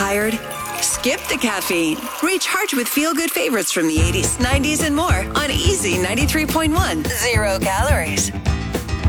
tired? Skip the caffeine. Recharge with feel-good favorites from the 80s, 90s, and more on Easy 93.1. 0 calories.